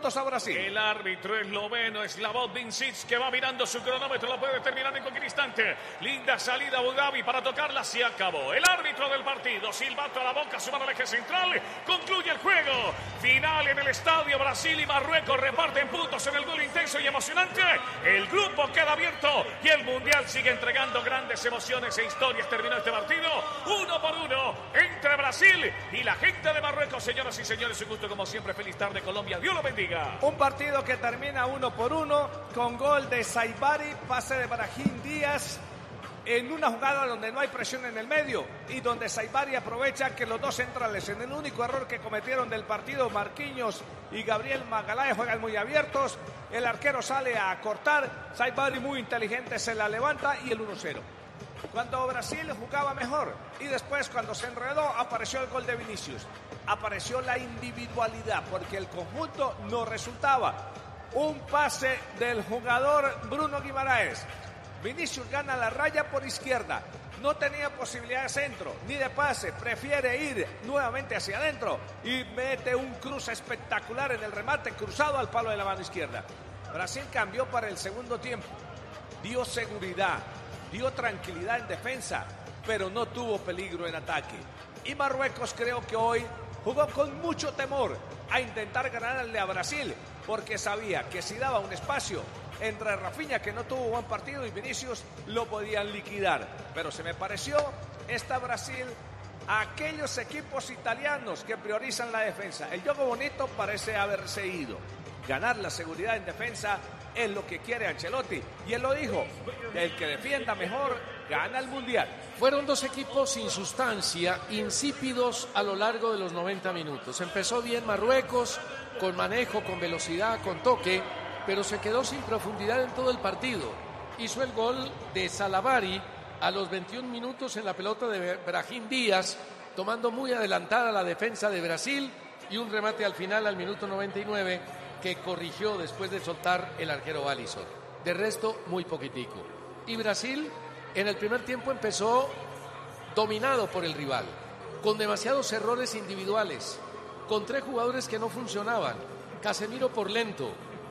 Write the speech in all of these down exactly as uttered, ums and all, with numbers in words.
puntos a Brasil. El árbitro esloveno Slavoj Vincic, que va mirando su cronómetro, lo puede terminar en cualquier instante. Linda salida Abu Dhabi para tocarla, se acabó. El árbitro del partido, silbato a la boca, su mano al eje central, concluye el juego. Final en el estadio, Brasil y Marruecos reparten puntos en el duelo intenso y emocionante. El grupo queda abierto y el Mundial sigue entregando grandes emociones e historias. Terminó este partido uno por uno entre Brasil y la gente de Marruecos. Señoras y señores, un gusto como siempre. Feliz tarde, Colombia. Dios lo bendiga. Un partido que termina uno por uno con gol de Saibari, pase de Brahim Díaz en una jugada donde no hay presión en el medio y donde Saibari aprovecha que los dos centrales, en el único error que cometieron del partido, Marquinhos y Gabriel Magalhães, juegan muy abiertos. El arquero sale a cortar, Saibari muy inteligente se la levanta y el uno cero. Cuando Brasil jugaba mejor y después cuando se enredó apareció el gol de Vinicius. Apareció la individualidad porque el conjunto no resultaba. Un pase del jugador Bruno Guimaraes. Vinicius gana la raya por izquierda. No tenía posibilidad de centro ni de pase. Prefiere ir nuevamente hacia adentro y mete un cruce espectacular en el remate cruzado al palo de la mano izquierda. Brasil cambió para el segundo tiempo. Dio seguridad. Dio tranquilidad en defensa, pero no tuvo peligro en ataque. Y Marruecos creo que hoy jugó con mucho temor a intentar ganarle a Brasil, porque sabía que si daba un espacio entre Rafinha, que no tuvo buen partido, y Vinicius, lo podían liquidar. Pero se me pareció esta Brasil a aquellos equipos italianos que priorizan la defensa. El juego bonito parece haberse ido. Ganar la seguridad en defensa es lo que quiere Ancelotti. Y él lo dijo, el que defienda mejor gana el Mundial. Fueron dos equipos sin sustancia, insípidos a lo largo de los noventa minutos. Empezó bien Marruecos, con manejo, con velocidad, con toque, pero se quedó sin profundidad en todo el partido. Hizo el gol de Salavari a los veintiún minutos en la pelota de Brahim Díaz, tomando muy adelantada la defensa de Brasil, y un remate al final al minuto noventa y nueve que corrigió después de soltar el arquero Alisson. De resto, muy poquitico. Y Brasil en el primer tiempo empezó dominado por el rival, con demasiados errores individuales, con tres jugadores que no funcionaban: Casemiro por lento,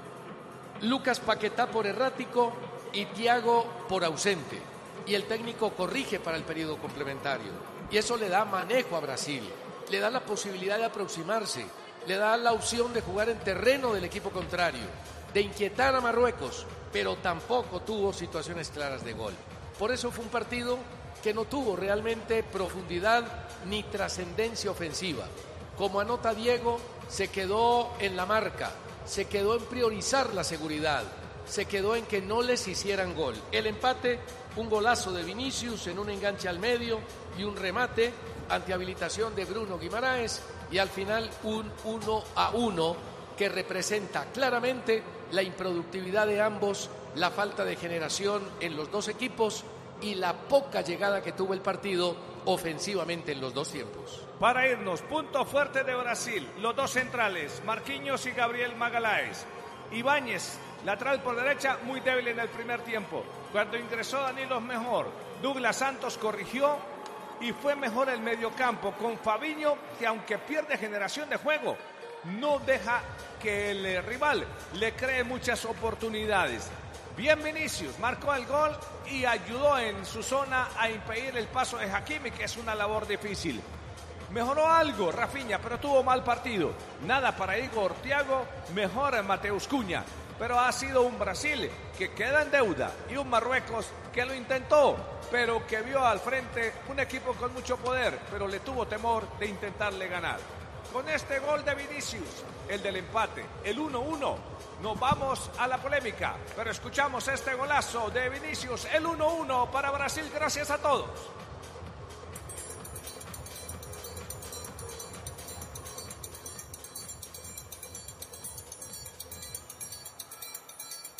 Lucas Paquetá por errático y Thiago por ausente. Y el técnico corrige para el periodo complementario. Y eso le da manejo a Brasil, le da la posibilidad de aproximarse, le da la opción de jugar en terreno del equipo contrario, de inquietar a Marruecos, pero tampoco tuvo situaciones claras de gol. Por eso fue un partido que no tuvo realmente profundidad ni trascendencia ofensiva. Como anota Diego, se quedó en la marca, se quedó en priorizar la seguridad, se quedó en que no les hicieran gol. El empate, un golazo de Vinicius en un enganche al medio y un remate ante habilitación de Bruno Guimaraes, y al final un uno a uno que representa claramente la improductividad de ambos, la falta de generación en los dos equipos y la poca llegada que tuvo el partido ofensivamente en los dos tiempos. Para irnos, punto fuerte de Brasil, los dos centrales, Marquinhos y Gabriel Magalhães. Ibáñez, lateral por derecha, muy débil en el primer tiempo. Cuando ingresó Danilo mejor. Douglas Santos corrigió y fue mejor el mediocampo con Fabinho, que aunque pierde generación de juego, no deja que el rival le cree muchas oportunidades. Bien Vinicius, marcó el gol y ayudó en su zona a impedir el paso de Hakimi, que es una labor difícil. Mejoró algo Rafinha, pero tuvo mal partido. Nada para Igor Thiago, mejor Mateus Cunha. Pero ha sido un Brasil que queda en deuda y un Marruecos que lo intentó, pero que vio al frente un equipo con mucho poder, pero le tuvo temor de intentarle ganar. Con este gol de Vinicius, el del empate, el uno uno, nos vamos a la polémica, pero escuchamos este golazo de Vinicius, el uno uno para Brasil. Gracias a todos.